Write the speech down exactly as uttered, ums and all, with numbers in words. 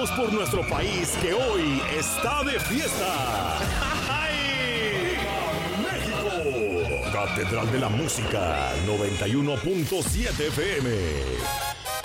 Vamos por nuestro país que hoy está de fiesta. ¡Viva México! Catedral de la Música noventa y uno punto siete F M.